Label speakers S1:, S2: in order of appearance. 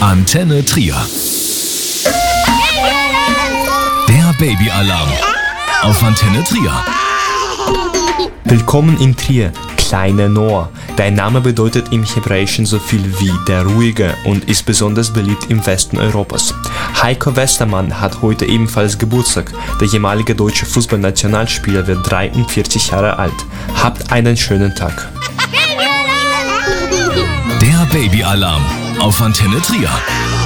S1: Antenne Trier. Der Babyalarm auf Antenne Trier.
S2: Willkommen in Trier, kleiner Noah. Dein Name bedeutet im Hebräischen so viel wie der Ruhige und ist besonders beliebt im Westen Europas. Heiko Westermann hat heute ebenfalls Geburtstag. Der ehemalige deutsche Fußballnationalspieler wird 43 Jahre alt. Habt einen schönen Tag.
S1: Der Babyalarm auf Antenne Trier.